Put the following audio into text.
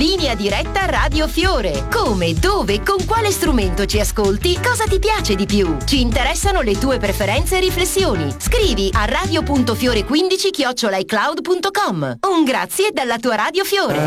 Linea diretta Radio Fiore. Come, dove, con quale strumento ci ascolti? Cosa ti piace di più? Ci interessano le tue preferenze e riflessioni. Scrivi a radio.fiore15@icloud.com. Un grazie dalla tua Radio Fiore.